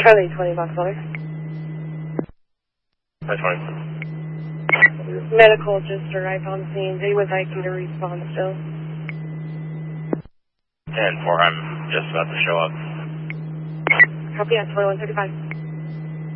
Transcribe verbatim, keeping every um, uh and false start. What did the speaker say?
Charlie twenty bucks, Mother. Hi, twenty. Medical just arrived on scene. They would like you to respond still. ten four, I'm just about to show up. Copy at twenty-one thirty-five.